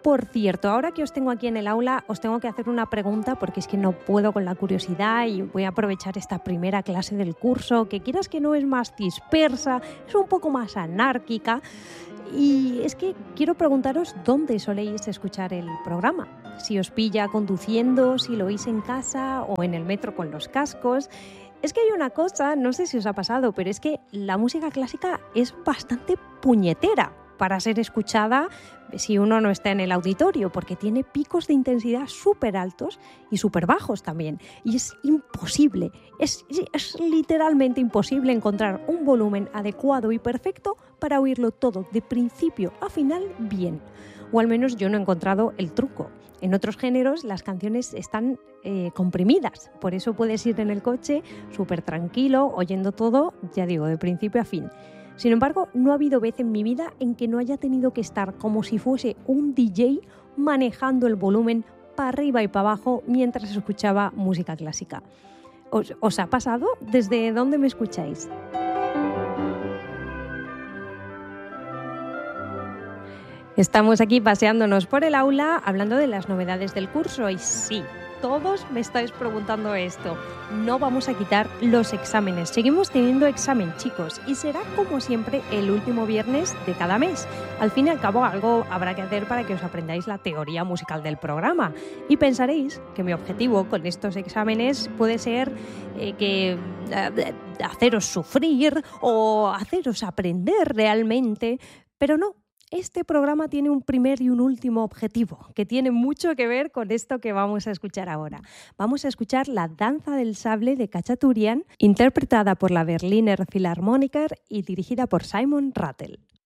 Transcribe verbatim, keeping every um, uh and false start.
Por cierto, ahora que os tengo aquí en el aula, os tengo que hacer una pregunta porque es que no puedo con la curiosidad y voy a aprovechar esta primera clase del curso, que quieras que no es más dispersa, es un poco más anárquica. Y es que quiero preguntaros dónde soléis escuchar el programa. Si os pilla conduciendo, si lo oís en casa o en el metro con los cascos. Es que hay una cosa, no sé si os ha pasado, pero es que la música clásica es bastante puñetera para ser escuchada si uno no está en el auditorio, porque tiene picos de intensidad súper altos y súper bajos también. Y es imposible, es, es literalmente imposible encontrar un volumen adecuado y perfecto para oírlo todo de principio a final bien. O al menos yo no he encontrado el truco. En otros géneros las canciones están eh, comprimidas, por eso puedes ir en el coche súper tranquilo, oyendo todo, ya digo, de principio a fin. Sin embargo, no ha habido vez en mi vida en que no haya tenido que estar como si fuese un D J manejando el volumen para arriba y para abajo mientras escuchaba música clásica. ¿Os, os ha pasado? ¿Desde dónde me escucháis? Estamos aquí paseándonos por el aula hablando de las novedades del curso y sí, todos me estáis preguntando esto. No vamos a quitar los exámenes. Seguimos teniendo examen, chicos, y será como siempre el último viernes de cada mes. Al fin y al cabo, algo habrá que hacer para que os aprendáis la teoría musical del programa. Y pensaréis que mi objetivo con estos exámenes puede ser eh, que eh, haceros sufrir o haceros aprender realmente, pero no. Este programa tiene un primer y un último objetivo, que tiene mucho que ver con esto que vamos a escuchar ahora. Vamos a escuchar la Danza del Sable de Khachaturian, interpretada por la Berliner Philharmoniker y dirigida por Simon Rattle.